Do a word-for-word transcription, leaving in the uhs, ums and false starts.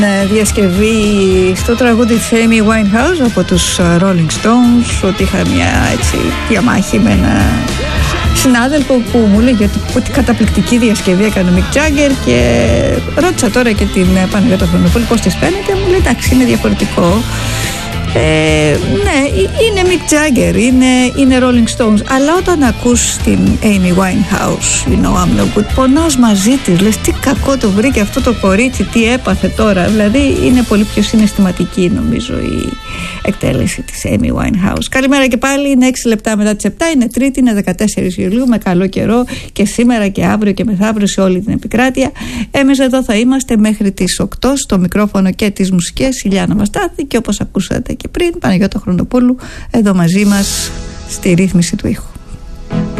Διασκευή στο τραγούδι της Amy Winehouse από τους Rolling Stones, ότι είχα μια έτσι διαμάχη με ένα συνάδελφο που μου λέγει ότι, ότι καταπληκτική διασκευή έκανε ο Mick Jagger, και ρώτησα τώρα και την Παναγιώτα Χρονοπούλου πώς της φαίνεται. Μου λέει εντάξει, είναι διαφορετικό. Ε, ναι, είναι Mick Jagger, είναι, είναι Rolling Stones, αλλά όταν ακούς την Amy Winehouse, you know I'm no good, πονάς μαζί της, λες τι κακό το βρήκε αυτό το κορίτσι, τι έπαθε τώρα. Δηλαδή είναι πολύ πιο συναισθηματική νομίζω η εκτέλεση της Amy Winehouse. Καλημέρα και πάλι, είναι έξι λεπτά μετά τις επτά, είναι Τρίτη, είναι δεκατέσσερις Ιουλίου, με καλό καιρό και σήμερα και αύριο και μεθαύριο σε όλη την επικράτεια. Εμείς εδώ θα είμαστε μέχρι τις οκτώ στο μικρόφωνο και τις μουσικές, Ηλιάνα Μαστάθη, και όπως ακούσατε και πριν, Παναγιώτα Χρονοπούλου εδώ μαζί μας στη ρύθμιση του ήχου.